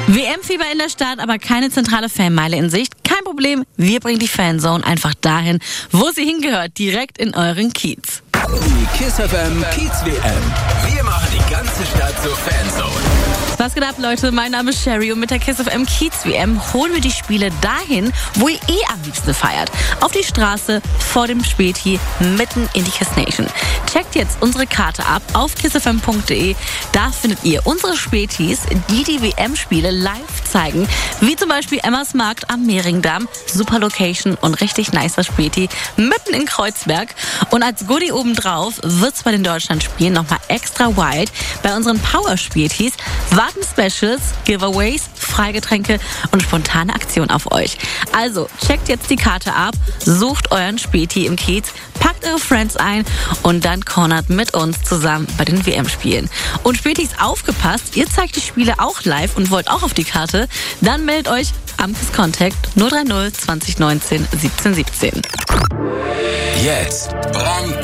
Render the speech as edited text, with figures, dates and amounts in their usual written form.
WM-Fieber in der Stadt, aber keine zentrale Fanmeile in Sicht. Kein Problem, wir bringen die Fanzone einfach dahin, wo sie hingehört, direkt in euren Kiez. Die KISS FM Kiez WM. Wir machen die ganze Stadt zur Fanzone. Was geht ab, Leute? Mein Name ist Sherry und mit der KISS FM Kiez WM holen wir die Spiele dahin, wo ihr am liebsten feiert. Auf die Straße, vor dem Späti, mitten in die KISS Nation. Checkt jetzt unsere Karte ab auf kissfm.de. Da findet ihr unsere Spätis, die WM-Spiele live zeigen. Wie zum Beispiel Emmas Markt am Mehringdamm. Super Location und richtig nicer Späti mitten in Kreuzberg. Und als Goodie obendrauf wird's bei den Deutschlandspielen nochmal extra wild. Bei unseren Power-Spätis warten Specials, Giveaways, Freigetränke und spontane Aktionen auf euch. Also checkt jetzt die Karte ab, sucht euren Späti im Kiez, packt eure Friends ein und dann cornert mit uns zusammen bei den WM-Spielen. Und Spätis, aufgepasst, ihr zeigt die Spiele auch live und wollt auch auf die Karte, dann meldet euch am KISS Contact 030 2019 17 17. Jetzt